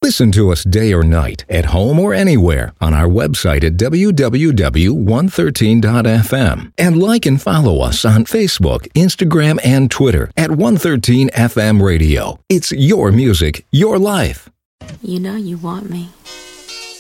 Listen to us day or night, at home or anywhere, on our website at www.113.fm. And like and follow us on Facebook, Instagram, and Twitter at 113FM Radio. It's your music, your life. You know you want me.